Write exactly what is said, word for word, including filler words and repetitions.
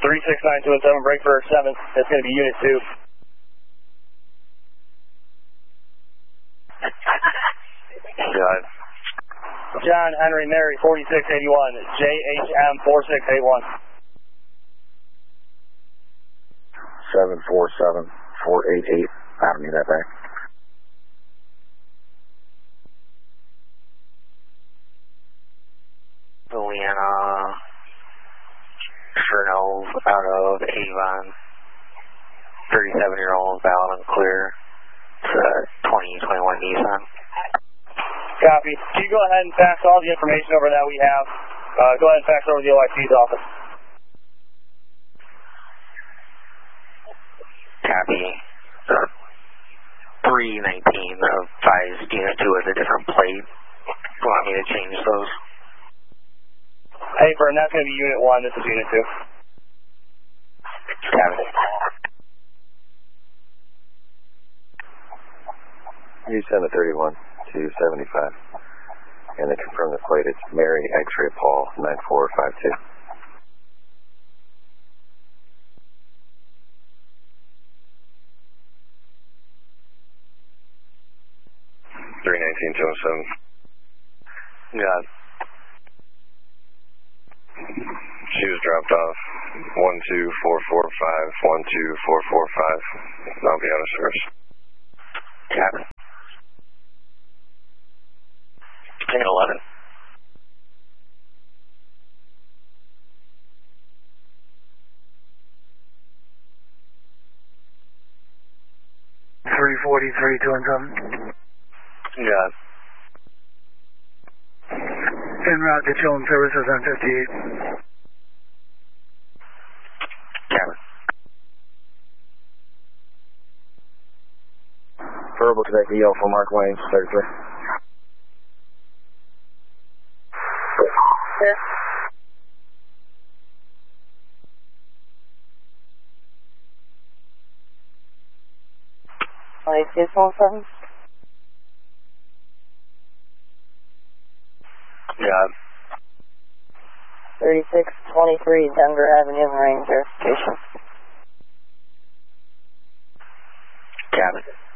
three six nine two one seven, break for seven. That's going to be Unit two. Good. John Henry Mary forty-six eighty-one, J H M four six eight one. seven four seven four eight eight. I don't need that back. Juliana Chernov out of Avon. thirty-seven-year-old, valid and clear. It's a twenty twenty-one Nissan. Copy. Can you go ahead and fax all the information over that we have? Uh, go ahead and fax over to the O I C's office. Copy. Uh, three nineteen of five Unit two with a different plate. You want me to change those? Hey, Vern, that's going to be Unit one. This is Unit two. Copy. You send a thirty-one to seventy-five. And then confirm the plate. It's Mary X-ray Paul nine four five two. three nineteen two oh seven. Got it. She was dropped off. one two four four five, one two four four five. I'll be out of service. Copy. Unit eleven. three forty-three, two one seven. Got it. En route to Children's Services on fifty-eight. Copy. Verbal to that D L for Mark Wayne, thirty-three. Yes. twenty-two twenty-seven. Got it. thirty-six twenty-three Denver Avenue, Marine verification. Got it.